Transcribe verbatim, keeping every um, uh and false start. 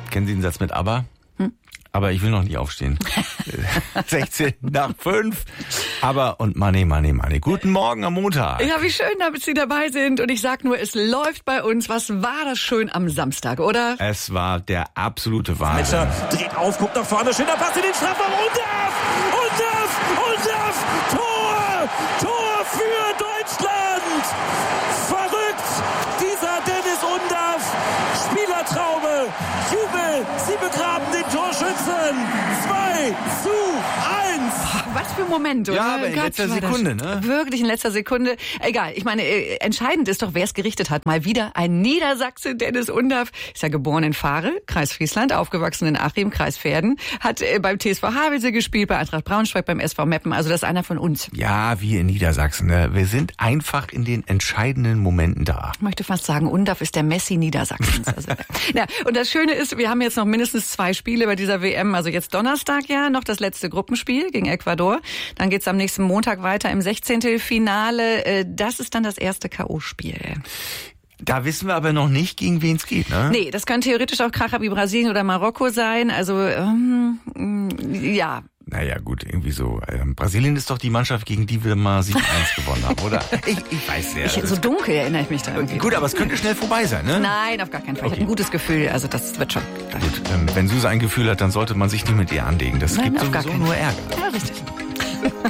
kennen Sie den Satz mit aber? Hm? Aber ich will noch nicht aufstehen. sechzehn nach fünf. Aber und Money, Money, Money. Guten Morgen am Montag. Ja, wie schön, dass Sie dabei sind. Und ich sag nur, es läuft bei uns. Was war das schön am Samstag, oder? Es war der absolute Wahnsinn. Metscher dreht auf, guckt nach vorne, schöner Pass in den Strafraum. Undav! Undav! Undav! Tor! Tor für Deutschland! Verrückt! Dieser Dennis Undav! Spielertraube! Jubel! Sie begraben den Torschützen! zwei zu eins! Was für ein Moment, oder? Ja, aber in Gott, letzter war das Sekunde, ne? Wirklich in letzter Sekunde. Egal, ich meine, äh, entscheidend ist doch, wer es gerichtet hat. Mal wieder ein Niedersachse, Dennis Undav. Ist ja geboren in Fahre, Kreis Friesland, aufgewachsen in Achim, Kreis Verden. Hat äh, beim T S V Havelse gespielt, bei Eintracht Braunschweig, beim S V Meppen. Also das ist einer von uns. Ja, wie in Niedersachsen. Ne? Wir sind einfach in den entscheidenden Momenten da. Ich möchte fast sagen, Undav ist der Messi Niedersachsens. Also, ja, und das Schöne ist, wir haben jetzt noch mindestens zwei Spiele bei dieser W M. Also jetzt Donnerstag ja noch das letzte Gruppenspiel gegen Ecuador. Dann geht's am nächsten Montag weiter im Sechzehntelfinale. Das ist dann das erste K O-Spiel. Da wissen wir aber noch nicht, gegen wen es geht, ne? Nee, das kann theoretisch auch Kracher wie Brasilien oder Marokko sein. Also, ähm, ja. Naja, gut, irgendwie so. Ähm, Brasilien ist doch die Mannschaft, gegen die wir mal sieben eins gewonnen haben, oder? Ich, ich weiß ja. Ich, so dunkel erinnere ich mich da irgendwie. Gut, aber es könnte schnell vorbei sein, ne? Nein, auf gar keinen Fall. Okay. Ich habe ein gutes Gefühl. Also das wird schon. Gut, ähm, wenn Suse ein Gefühl hat, dann sollte man sich nicht mit ihr anlegen. Das Nein, gibt auf gar sowieso keinen nur Fall. Ärger. Ja, richtig.